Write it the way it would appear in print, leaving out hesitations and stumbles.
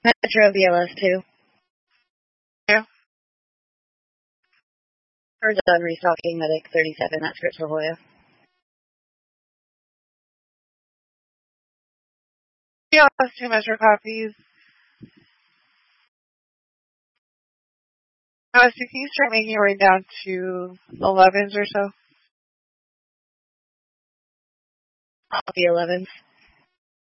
Metro BLS 2. Yeah. We're done restocking Medic 37. That's Chris La Jolla. Yeah, let's 2 Metro copies. So can you start making your way down to 11s or so? Copy 11s.